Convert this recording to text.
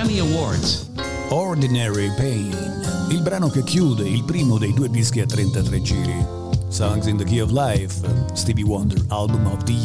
Grammy Awards. Ordinary Pain, il brano che chiude il primo dei 2 dischi a 33 giri. Songs in the Key of Life, Stevie Wonder Album of the